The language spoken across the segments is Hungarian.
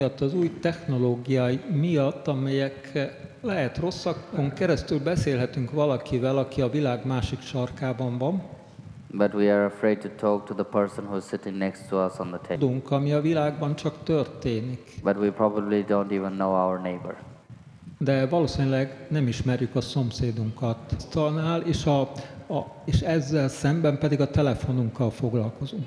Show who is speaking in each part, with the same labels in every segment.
Speaker 1: Az új technológiái miatt, amelyek lehet rosszakon keresztül beszélhetünk valakivel, aki a világ másik sarkában van,
Speaker 2: but we are afraid to talk to the person who's sitting next to us on the table.
Speaker 1: tudunk, ami a világban csak történik.
Speaker 2: But we probably don't even know our neighbor.
Speaker 1: De valószínűleg nem ismerjük a szomszédunkat. Talán, és ezzel szemben pedig a telefonunkkal foglalkozunk.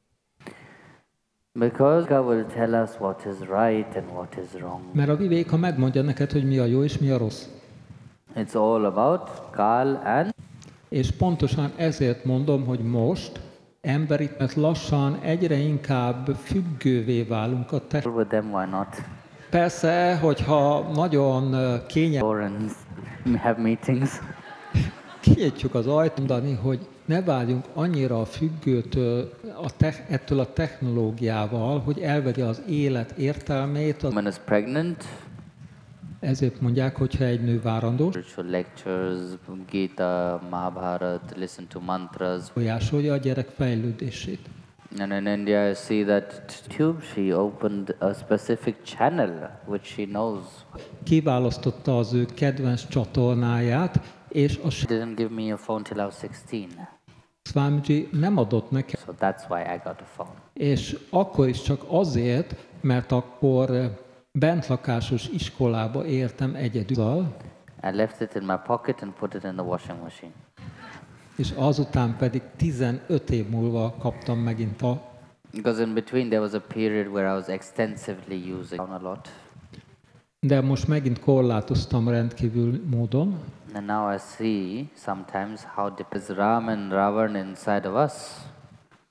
Speaker 2: Because God will tell us what is right and what is wrong.
Speaker 1: Mert a Bivéka megmondja neked, hogy mi a jó és mi a rossz.
Speaker 2: It's all about Kal and
Speaker 1: És pontosan ezért mondom, hogy most emberi, mert lassan egyre inkább függővé válunk a
Speaker 2: with them, why not?
Speaker 1: Persze, hogyha nagyon kényelmes,
Speaker 2: Or and have meetings.
Speaker 1: kinyitjuk az ajtót, mondani, hogy ne váljunk annyira függőtől ettől a technológiával, hogy elvegye az élet értelmét.
Speaker 2: Woman is pregnant.
Speaker 1: Ezért mondják, hogyha egy nő várandós,
Speaker 2: Spiritual lectures, Gita, Mahabharata, listen to mantras.
Speaker 1: befolyásolja a gyerek fejlődését.
Speaker 2: And in India, I see that Tube, she opened a specific channel which she knows.
Speaker 1: Kiválasztotta az ő kedvenc csatornáját, és a
Speaker 2: Didn't give me a phone till I was 16.
Speaker 1: Swamiji nem adott nekem.
Speaker 2: So that's why I got a phone.
Speaker 1: És akkor is csak azért, mert akkor bentlakásos iskolába értem egyedül,
Speaker 2: I left it in my pocket and put it in the washing machine.
Speaker 1: és azután pedig 15 év múlva kaptam megint
Speaker 2: Because in between there was a period where I was extensively using a lot.
Speaker 1: de most megint korlátoztam rendkívül módon,
Speaker 2: And now I see sometimes how deep is Ram and Ravan inside of us.